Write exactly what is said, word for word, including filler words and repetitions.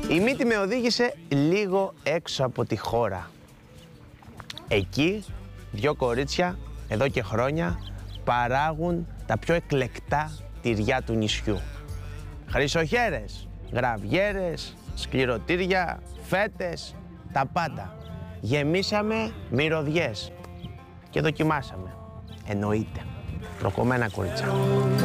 Η μύτη με οδήγησε λίγο έξω από τη χώρα. Εκεί, δυο κορίτσια, εδώ και χρόνια, παράγουν τα πιο εκλεκτά τυριά του νησιού. Χρυσοχέρες, γραβιέρες, σκληρωτήρια, φέτες, τα πάντα. Γεμίσαμε μυρωδιές και δοκιμάσαμε. Εννοείται, προκομμένα κορίτσια.